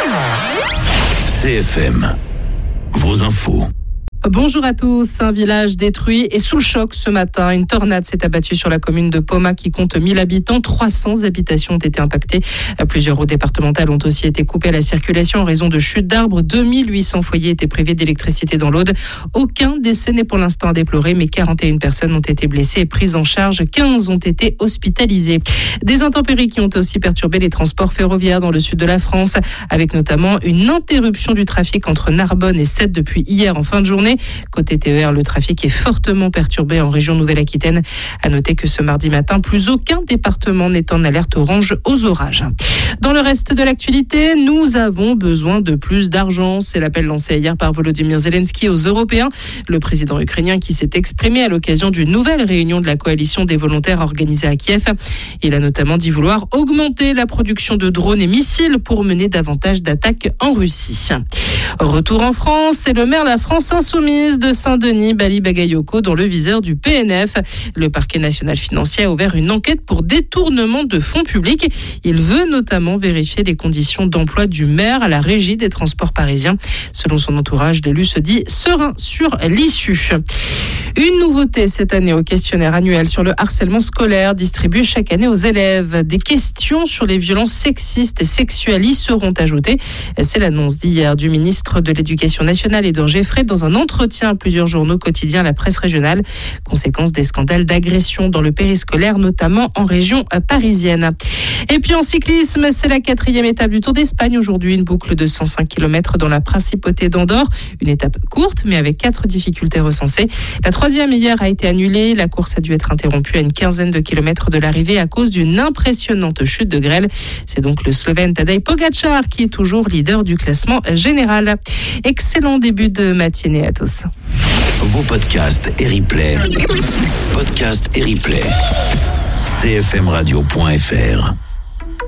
CFM, vos infos. Bonjour à tous. Un village détruit et sous le choc ce matin. Une tornade s'est abattue sur la commune de Poma qui compte 1000 habitants. 300 habitations ont été impactées. Plusieurs routes départementales ont aussi été coupées à la circulation en raison de chutes d'arbres. 2800 foyers étaient privés d'électricité dans l'Aude. Aucun décès n'est pour l'instant à déplorer, mais 41 personnes ont été blessées et prises en charge. 15 ont été hospitalisées. Des intempéries qui ont aussi perturbé les transports ferroviaires dans le sud de la France, avec notamment une interruption du trafic entre Narbonne et Sète depuis hier en fin de journée. Côté TER, le trafic est fortement perturbé en région Nouvelle-Aquitaine. À noter que ce mardi matin, plus aucun département n'est en alerte orange aux orages. Dans le reste de l'actualité, nous avons besoin de plus d'argent. C'est l'appel lancé hier par Volodymyr Zelensky aux Européens. Le président ukrainien qui s'est exprimé à l'occasion d'une nouvelle réunion de la coalition des volontaires organisée à Kiev. Il a notamment dit vouloir augmenter la production de drones et missiles pour mener davantage d'attaques en Russie. Retour en France, c'est le maire de la France Insoumise de Saint-Denis, Bali Bagayoko, dans le viseur du PNF. Le parquet national financier a ouvert une enquête pour détournement de fonds publics. Il veut notamment vérifier les conditions d'emploi du maire à la régie des transports parisiens. Selon son entourage, l'élu se dit serein sur l'issue. Une nouveauté cette année au questionnaire annuel sur le harcèlement scolaire distribué chaque année aux élèves. Des questions sur les violences sexistes et sexuelles y seront ajoutées. C'est l'annonce d'hier du ministre de l'Éducation nationale, Édouard Geffray, dans un entretien à plusieurs journaux quotidiens à la presse régionale. Conséquence des scandales d'agression dans le périscolaire, notamment en région parisienne. Et puis en cyclisme, c'est la 4e étape du Tour d'Espagne aujourd'hui. Une boucle de 105 km dans la principauté d'Andorre. Une étape courte, mais avec 4 difficultés recensées. La 3e hier a été annulée. La course a dû être interrompue à une quinzaine de kilomètres de l'arrivée à cause d'une impressionnante chute de grêle. C'est donc le Slovène Tadej Pogačar qui est toujours leader du classement général. Excellent début de matinée à tous. Vos podcasts et replays. Podcasts et replays. cfmradio.fr